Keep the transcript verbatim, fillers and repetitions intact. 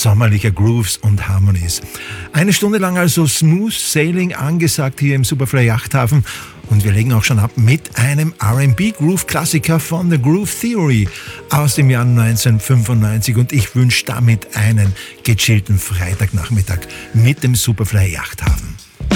sommerlicher Grooves und Harmonies. Eine Stunde lang also Smooth Sailing angesagt hier im Superfly Yachthafen. Und wir legen auch schon ab mit einem R and B-Groove-Klassiker von The Groove Theory aus dem Jahr neunzehnhundertfünfundneunzig. Und ich wünsche damit einen gechillten Freitagnachmittag mit dem Superfly Yachthafen.